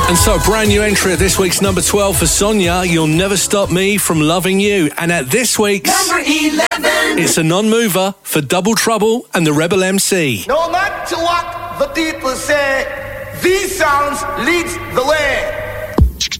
And so, a brand new entry at this week's number 12 for Sonia, You'll Never Stop Me From Loving You. And at this week's number 11, it's a non-mover for Double Trouble and the Rebel MC. No matter what the people say, these sounds leads the way.